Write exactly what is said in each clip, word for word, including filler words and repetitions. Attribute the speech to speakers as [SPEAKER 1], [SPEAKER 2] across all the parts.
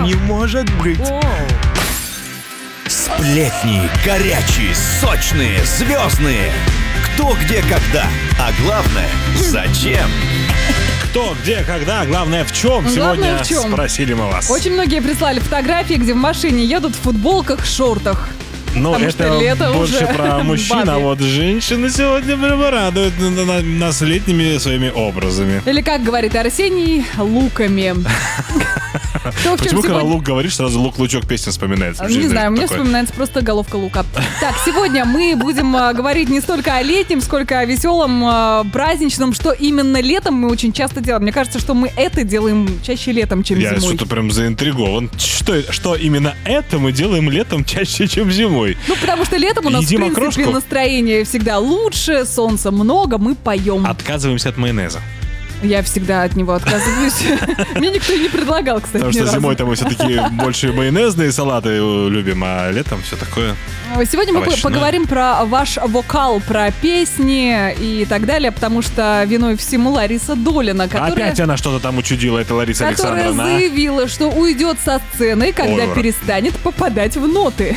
[SPEAKER 1] Не может быть. Сплетни, горячие, сочные, звездные. Кто, где, когда. А главное, зачем?
[SPEAKER 2] Кто, где, когда, главное в чем?
[SPEAKER 3] Главное,
[SPEAKER 2] Сегодня
[SPEAKER 3] в чем?
[SPEAKER 2] спросили мы вас.
[SPEAKER 3] Очень многие прислали фотографии, где в машине едут в футболках, шортах.
[SPEAKER 2] Ну,
[SPEAKER 3] Потому
[SPEAKER 2] это
[SPEAKER 3] что лето
[SPEAKER 2] больше
[SPEAKER 3] уже
[SPEAKER 2] про мужчин, а
[SPEAKER 3] бабье.
[SPEAKER 2] вот женщины сегодня прямо радуют на- на- нас летними своими образами.
[SPEAKER 3] Или, как говорит Арсений, луками. Кто в чем
[SPEAKER 2] Почему, когда
[SPEAKER 3] сегодня-
[SPEAKER 2] лук говоришь, сразу лук-лучок песня вспоминается? Вообще
[SPEAKER 3] Не знаю, мне
[SPEAKER 2] такое.
[SPEAKER 3] вспоминается просто головка лука. Так, сегодня мы будем а, говорить не столько о летнем, сколько о веселом, а, праздничном, что именно летом мы очень часто делаем. Мне кажется, что мы это делаем чаще летом, чем
[SPEAKER 2] Я
[SPEAKER 3] зимой.
[SPEAKER 2] что-то прям заинтригован. Что, что именно это мы делаем летом чаще, чем зимой?
[SPEAKER 3] Ну, потому что летом у нас,
[SPEAKER 2] Едим
[SPEAKER 3] в принципе,
[SPEAKER 2] окрошку?
[SPEAKER 3] настроение всегда лучше, солнца много, мы поем.
[SPEAKER 2] Отказываемся от майонеза.
[SPEAKER 3] Я всегда от него отказываюсь. Мне никто и не предлагал, кстати,
[SPEAKER 2] Потому
[SPEAKER 3] ни
[SPEAKER 2] что
[SPEAKER 3] разу.
[SPEAKER 2] зимой-то мы все-таки больше майонезные салаты любим, а летом все такое.
[SPEAKER 3] Сегодня мы
[SPEAKER 2] овощное.
[SPEAKER 3] поговорим про ваш вокал, про песни и так далее, потому что виной всему Лариса Долина, которая,
[SPEAKER 2] Опять она что-то там учудила, это Лариса
[SPEAKER 3] которая
[SPEAKER 2] Александровна. а?
[SPEAKER 3] заявила, что уйдет со сцены, когда
[SPEAKER 2] Ой,
[SPEAKER 3] перестанет попадать в ноты.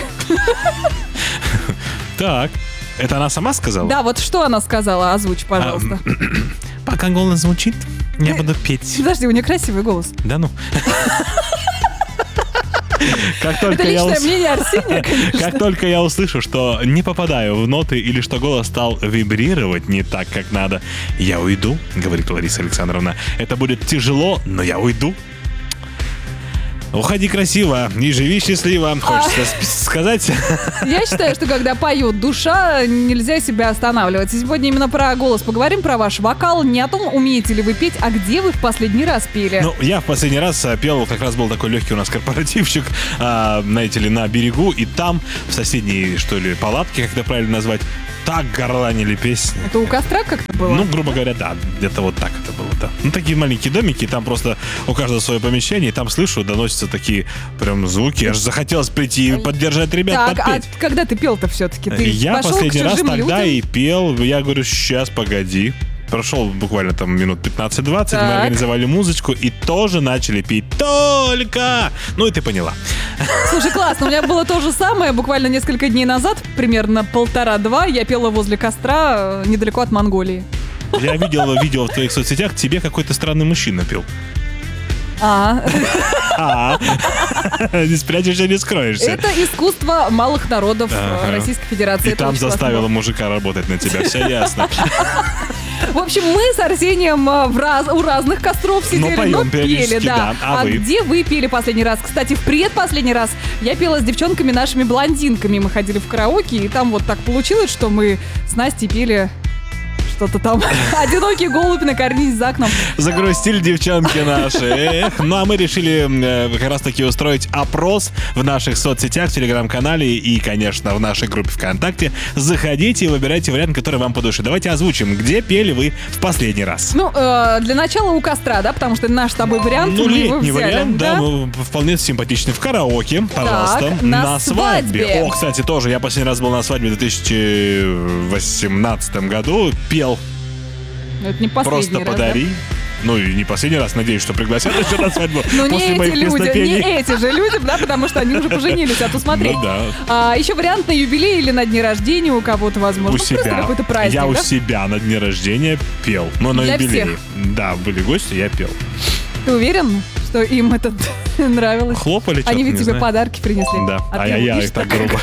[SPEAKER 2] Так, это она сама сказала?
[SPEAKER 3] Да, вот что она сказала, озвучь, пожалуйста.
[SPEAKER 2] Пока голос звучит, я буду петь.
[SPEAKER 3] Подожди, у нее красивый голос.
[SPEAKER 2] Да ну. Как только,
[SPEAKER 3] Это
[SPEAKER 2] я
[SPEAKER 3] личное
[SPEAKER 2] ус-
[SPEAKER 3] мнение Арсения, конечно.
[SPEAKER 2] как только я услышу, что не попадаю в ноты или что голос стал вибрировать не так, как надо, я уйду, говорит Лариса Александровна. Это будет тяжело, но я уйду. Уходи красиво и живи счастливо, хочется
[SPEAKER 3] А.
[SPEAKER 2] сп- сказать.
[SPEAKER 3] Я считаю, что когда поет душа, нельзя себя останавливать. И сегодня именно про голос поговорим, про ваш вокал. Не о том, умеете ли вы петь, а где вы в последний раз пели.
[SPEAKER 2] Ну, я в последний раз а, пел, как раз был такой легкий у нас корпоративчик, а, знаете ли, на берегу, и там, в соседней, что ли, палатке, как это правильно назвать, так горланили песни.
[SPEAKER 3] Это у костра как-то было?
[SPEAKER 2] Ну, грубо говоря, да, где-то вот так это было, да. Ну, такие маленькие домики, там просто у каждого свое помещение, и там слышу, доносятся такие прям звуки. Аж захотелось прийти и поддержать ребят,
[SPEAKER 3] Так, а
[SPEAKER 2] подпеть.
[SPEAKER 3] когда ты пел-то все-таки? Ты
[SPEAKER 2] Я
[SPEAKER 3] пошел
[SPEAKER 2] последний
[SPEAKER 3] к
[SPEAKER 2] раз
[SPEAKER 3] чужим
[SPEAKER 2] тогда
[SPEAKER 3] людям?
[SPEAKER 2] и пел, я говорю, сейчас, погоди. Прошел буквально там минут пятнадцать-двадцать, мы
[SPEAKER 3] Так.
[SPEAKER 2] организовали музычку и тоже начали петь только. Ну и ты поняла.
[SPEAKER 3] Слушай, классно, у меня было то же самое. Буквально несколько дней назад, примерно полтора-два, я пела возле костра, э, недалеко от Монголии.
[SPEAKER 2] Я видел видео в твоих соцсетях, тебе какой-то странный мужчина пел.
[SPEAKER 3] А,
[SPEAKER 2] А, не спрячешься, не скроешься.
[SPEAKER 3] это искусство малых народов э,
[SPEAKER 2] Ага.
[SPEAKER 3] Российской Федерации.
[SPEAKER 2] И
[SPEAKER 3] Это
[SPEAKER 2] там
[SPEAKER 3] очень классно
[SPEAKER 2] заставила
[SPEAKER 3] было.
[SPEAKER 2] мужика работать на тебя, все ясно.
[SPEAKER 3] В общем, мы с Арсением э, в раз- у разных костров сидели,
[SPEAKER 2] поем
[SPEAKER 3] но пели,
[SPEAKER 2] периодически,
[SPEAKER 3] да.
[SPEAKER 2] да. А вы?
[SPEAKER 3] где вы пели последний раз? Кстати, в предпоследний раз я пела с девчонками нашими блондинками. Мы ходили в караоке, и там вот так получилось, что мы с Настей пели что-то там. Одинокий голубь на карнизе за окном.
[SPEAKER 2] Загрустили девчонки наши. Эх. Ну а мы решили э, как раз таки устроить опрос в наших соцсетях, в телеграм-канале и, конечно, в нашей группе ВКонтакте. Заходите и выбирайте вариант, который вам по душе. Давайте озвучим, где пели вы в последний раз.
[SPEAKER 3] Ну, э, для начала у костра, да, потому что наш с тобой вариант,
[SPEAKER 2] Ну,
[SPEAKER 3] мы его
[SPEAKER 2] летний
[SPEAKER 3] взяли.
[SPEAKER 2] вариант, да, ну, вполне симпатичный. В караоке, пожалуйста.
[SPEAKER 3] на свадьбе.
[SPEAKER 2] О, кстати, тоже, я последний раз был на свадьбе в две тысячи восемнадцатом году. Пел
[SPEAKER 3] Это не последний
[SPEAKER 2] «Просто
[SPEAKER 3] раз,
[SPEAKER 2] подари». Ну и не последний раз, надеюсь, что пригласят еще на свадьбу
[SPEAKER 3] Ну, не
[SPEAKER 2] после
[SPEAKER 3] эти
[SPEAKER 2] моих
[SPEAKER 3] люди,
[SPEAKER 2] песнопений.
[SPEAKER 3] не эти же люди, да, потому что они уже поженились, а то смотри.
[SPEAKER 2] Ну да.
[SPEAKER 3] А, еще вариант на юбилей или на дне рождения у кого-то, возможно.
[SPEAKER 2] У
[SPEAKER 3] Ну, просто
[SPEAKER 2] себя.
[SPEAKER 3] какой-то праздник,
[SPEAKER 2] я
[SPEAKER 3] да?
[SPEAKER 2] у себя на дне рождения пел. Но на
[SPEAKER 3] Для
[SPEAKER 2] юбилее.
[SPEAKER 3] всех.
[SPEAKER 2] Да, были гости, я пел.
[SPEAKER 3] Ты уверен, что им это нравилось?
[SPEAKER 2] Хлопали что-то,
[SPEAKER 3] Они ведь
[SPEAKER 2] не
[SPEAKER 3] тебе
[SPEAKER 2] знаю.
[SPEAKER 3] подарки принесли.
[SPEAKER 2] Да,
[SPEAKER 3] А
[SPEAKER 2] а
[SPEAKER 3] ты
[SPEAKER 2] я, я
[SPEAKER 3] видишь,
[SPEAKER 2] так
[SPEAKER 3] так-
[SPEAKER 2] грубо.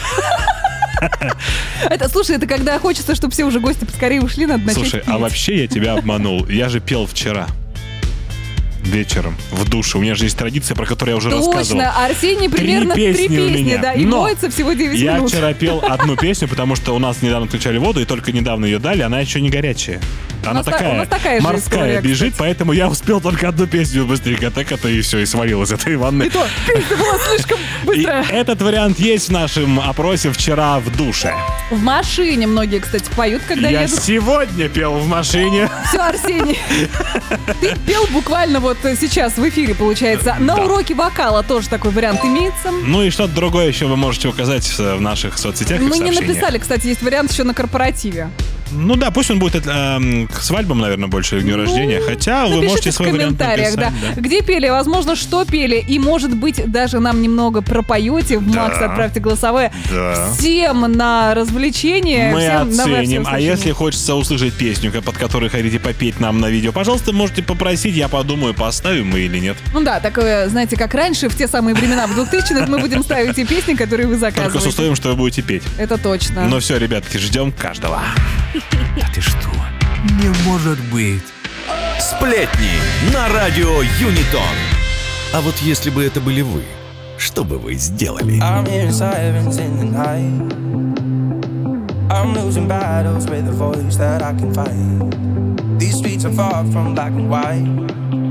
[SPEAKER 3] Это, слушай, это когда хочется, чтобы все уже гости поскорее ушли, надо начать
[SPEAKER 2] Слушай, а
[SPEAKER 3] петь.
[SPEAKER 2] вообще я тебя обманул. Я же пел вчера. Вечером, в душе. У меня же есть традиция, про которую я уже рассказывал.
[SPEAKER 3] Точно, Арсений
[SPEAKER 2] Три
[SPEAKER 3] примерно три
[SPEAKER 2] песни у
[SPEAKER 3] песни,
[SPEAKER 2] меня.
[SPEAKER 3] да, и
[SPEAKER 2] Но
[SPEAKER 3] моется всего девять
[SPEAKER 2] Я
[SPEAKER 3] минут.
[SPEAKER 2] вчера пел одну песню, потому что у нас недавно включали воду, и только недавно ее дали, она еще не горячая. Она
[SPEAKER 3] нас та-
[SPEAKER 2] такая,
[SPEAKER 3] у нас такая же
[SPEAKER 2] морская
[SPEAKER 3] история,
[SPEAKER 2] бежит,
[SPEAKER 3] кстати.
[SPEAKER 2] поэтому я успел только одну песню быстренько, так это и все, и свалил из этой ванны.
[SPEAKER 3] И то, песня была слишком
[SPEAKER 2] И
[SPEAKER 3] быстрая.
[SPEAKER 2] этот вариант есть в нашем опросе «Вчера в душе».
[SPEAKER 3] В машине многие, кстати, поют, когда
[SPEAKER 2] Я
[SPEAKER 3] едут.
[SPEAKER 2] сегодня пел в машине.
[SPEAKER 3] Все, Арсений, ты пел буквально вот сейчас в эфире, получается. На
[SPEAKER 2] Да.
[SPEAKER 3] уроке вокала тоже такой вариант имеется.
[SPEAKER 2] Ну и что-то другое еще вы можете указать в наших соцсетях и в
[SPEAKER 3] Мы не
[SPEAKER 2] сообщениях.
[SPEAKER 3] написали, кстати, есть вариант еще на корпоративе.
[SPEAKER 2] Ну да, пусть он будет э, к свадьбам, наверное, больше к дню
[SPEAKER 3] Ну,
[SPEAKER 2] рождения. Хотя вы
[SPEAKER 3] напишите
[SPEAKER 2] можете
[SPEAKER 3] в
[SPEAKER 2] свой вариант
[SPEAKER 3] комментариях,
[SPEAKER 2] написать.
[SPEAKER 3] да.
[SPEAKER 2] Да.
[SPEAKER 3] Где пели, возможно, что пели. И, может быть, даже нам немного пропоете. В Макс отправьте голосовое.
[SPEAKER 2] Да.
[SPEAKER 3] Всем на развлечение.
[SPEAKER 2] Мы
[SPEAKER 3] всем на
[SPEAKER 2] оценим. А
[SPEAKER 3] услышание.
[SPEAKER 2] если хочется услышать песню, под которую хотите попеть нам на видео, пожалуйста, можете попросить, я подумаю, поставим мы или нет.
[SPEAKER 3] Ну да, такое, знаете, как раньше, в те самые времена, в двухтысячных, мы будем ставить те песни, которые вы
[SPEAKER 2] Только с
[SPEAKER 3] заказываете.
[SPEAKER 2] условием, что вы будете петь.
[SPEAKER 3] Это точно.
[SPEAKER 2] Ну все, ребятки, ждем каждого.
[SPEAKER 1] Да ты что? Не может быть. Сплетни на радио Юнитон. А вот если бы это были вы, что бы вы сделали?
[SPEAKER 4] I'm hearing sirens in the night. I'm losing battles with a voice that I can fight. These streets are far from black and white.